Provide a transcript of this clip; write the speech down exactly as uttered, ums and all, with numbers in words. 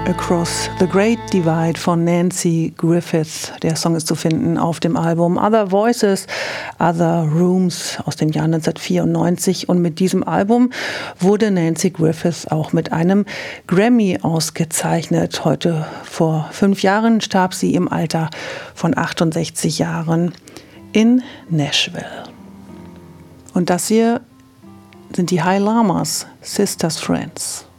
Across the Great Divide von Nanci Griffith. Der Song ist zu finden auf dem Album Other Voices, Other Rooms aus dem Jahr neunzehnhundertvierundneunzig. Und mit diesem Album wurde Nanci Griffith auch mit einem Grammy ausgezeichnet. Heute vor fünf Jahren starb sie im Alter von achtundsechzig Jahren in Nashville. Und das hier sind die High Lamas, Sisters Friends.